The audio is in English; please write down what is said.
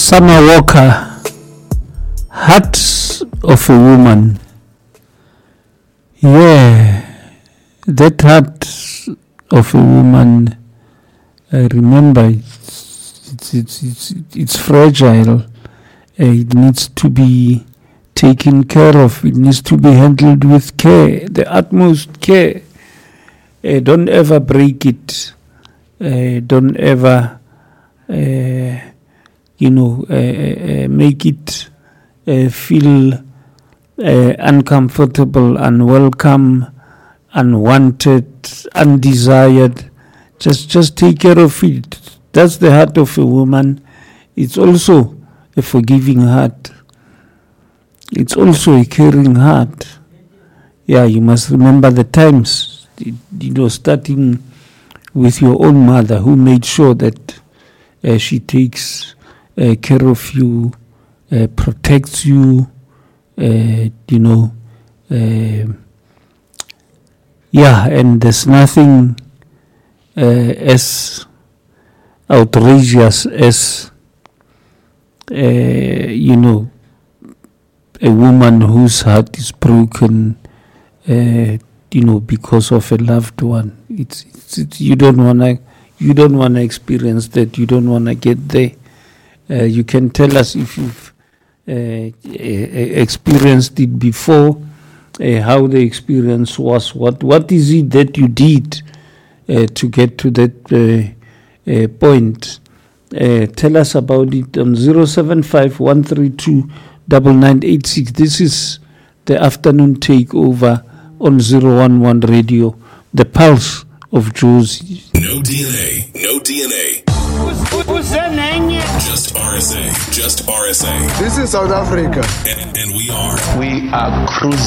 Summer Walker, Heart of a Woman. Yeah, that heart of a woman, I remember it's fragile. It needs to be taken care of. It needs to be handled with care, the utmost care. Don't ever break it. Don't ever make it feel uncomfortable, unwelcome, unwanted, undesired. Just take care of it. That's the heart of a woman. It's also a forgiving heart. It's also a caring heart. Yeah, you must remember the times, starting with your own mother, who made sure that she takes care of you, protects you, and there's nothing as outrageous as a woman whose heart is broken because of a loved one. It's you don't wanna experience that. You don't wanna get there. You can tell us if you've experienced it before, how the experience was. What is it that you did to get to that point? Tell us about it on 075-132-9986. This is the afternoon takeover on 011 Radio, the pulse of Jozi. No DNA. Who's that name? Just RSA. This is South Africa. And we are cruising.